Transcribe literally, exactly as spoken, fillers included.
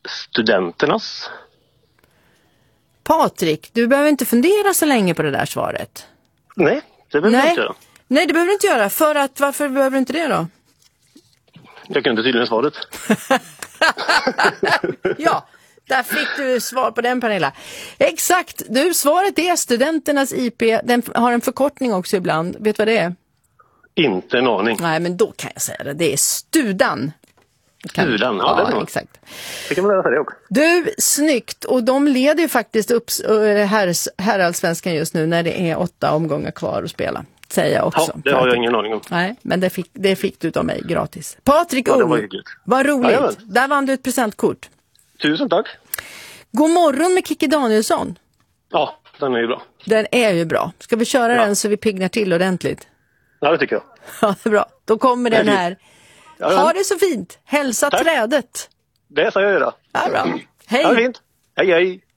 studenternas. Patrik, du behöver inte fundera så länge på det där svaret. Nej, det behöver jag inte göra. Nej, det behöver du inte göra. För att, varför behöver du inte det då? Jag kunde tydligen svaret. Ja, där fick du svar på den, Pernilla. Exakt, du, svaret är studenternas I P. Den har en förkortning också ibland. Vet du vad det är? Inte en aning. Nej, men då kan jag säga det. Det är Studan. Kan... Studan, ja, det är ja bra. Exakt. Det kan man lära sig det också. Du, snyggt. Och de leder ju faktiskt upp herrallsvenskan just nu när det är åtta omgångar kvar att spela. Säger jag också. Ja, det har jag ingen aning om. Nej, men det fick, det fick du av mig gratis. Patrik Ja, det Ung, var vad roligt. Ja, där vann du ett presentkort. Tusen tack. God morgon med Kikki Danielsson. Ja, den är ju bra. Den är ju bra. Ska vi köra ja. den så vi piggnar till ordentligt? Ja, det tycker jag. Ja, det är bra. Då kommer den här. Ja, ja. Ha det så fint. Hälsa tack. Trädet. Det ska jag göra. Ja, bra. Hej. Ja, fint. Hej, hej.